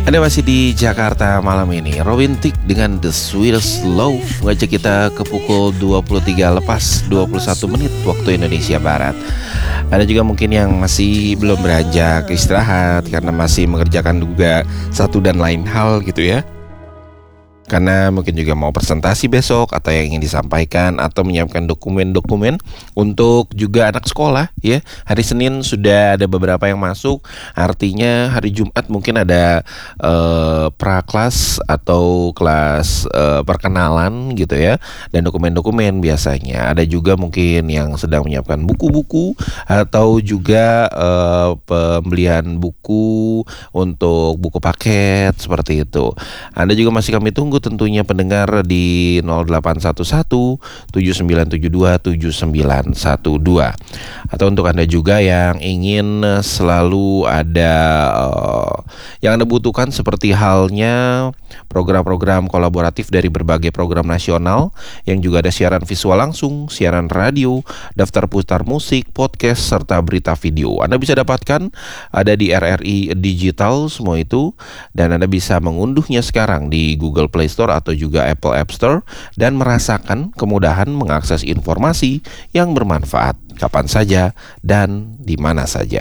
Anda masih di Jakarta malam ini. Romantic dengan The Sweetest Love ngajak kita ke pukul 23 lepas 21 menit waktu Indonesia Barat. Ada juga mungkin yang masih belum beranjak istirahat karena masih mengerjakan juga satu dan lain hal gitu ya. Karena mungkin juga mau presentasi besok atau yang ingin disampaikan atau menyiapkan dokumen-dokumen untuk juga anak sekolah ya. Hari Senin sudah ada beberapa yang masuk, artinya hari Jumat mungkin ada pra-kelas atau kelas perkenalan gitu ya. Dan dokumen-dokumen biasanya. Ada juga mungkin yang sedang menyiapkan buku-buku atau juga pembelian buku untuk buku paket seperti itu. Anda juga masih kami tunggu tentunya pendengar di 0811 7972 7912. Atau untuk Anda juga yang ingin selalu ada yang Anda butuhkan seperti halnya program-program kolaboratif dari berbagai program nasional yang juga ada siaran visual langsung, siaran radio, daftar putar musik, podcast serta berita video. Anda bisa dapatkan ada di RRI Digital semua itu, dan Anda bisa mengunduhnya sekarang di Google Play Store atau juga Apple App Store dan merasakan kemudahan mengakses informasi yang bermanfaat kapan saja dan di mana saja.